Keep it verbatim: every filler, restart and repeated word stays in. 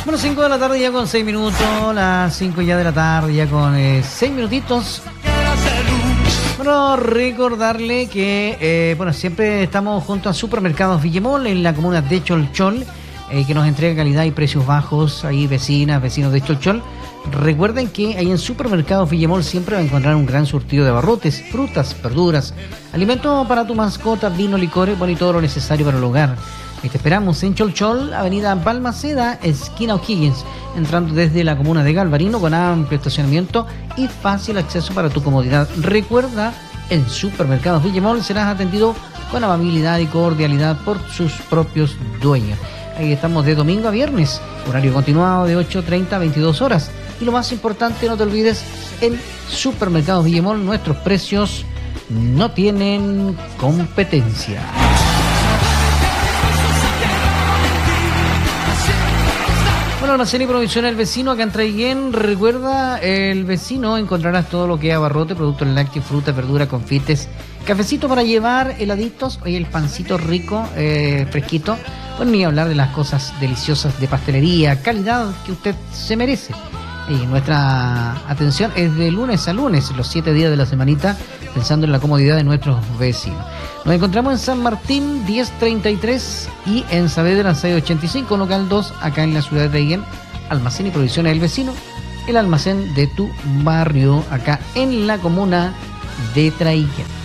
Bueno, cinco de la tarde ya con seis minutos, las cinco ya de la tarde ya con eh, seis minutitos. Bueno, recordarle que, eh, bueno, siempre estamos junto a Supermercados Villemol en la comuna de Cholchol, eh, que nos entrega calidad y precios bajos, ahí vecinas, vecinos de Cholchol. Recuerden que ahí en Supermercados Villemol siempre va a encontrar un gran surtido de abarrotes, frutas, verduras, alimentos para tu mascota, vino, licores, bueno, y todo lo necesario para el hogar. Y te esperamos en Cholchol, avenida Balmaceda, esquina O'Higgins, entrando desde la comuna de Galvarino con amplio estacionamiento y fácil acceso para tu comodidad. Recuerda, en Supermercados Villemol serás atendido con amabilidad y cordialidad por sus propios dueños. Ahí estamos de domingo a viernes, horario continuado de ocho treinta a veintidós horas. Y lo más importante, no te olvides, en Supermercados Villemol nuestros precios no tienen competencia. Bueno, almacén y provisión El Vecino acá en Traiguén. Recuerda, El Vecino encontrarás todo lo que es abarrote, productos lácteos, frutas, verduras, confites, cafecito para llevar, heladitos, oye, el pancito rico, eh, fresquito. Bueno, ni hablar de las cosas deliciosas de pastelería, calidad que usted se merece. Y nuestra atención es de lunes a lunes, los siete días de la semanita, pensando en la comodidad de nuestros vecinos. Nos encontramos en San Martín diez treinta y tres y en Saavedra seis ochenta y cinco, local dos, acá en la ciudad de Traiguén. Almacén y provisiones El Vecino, el almacén de tu barrio, acá en la comuna de Traiguén.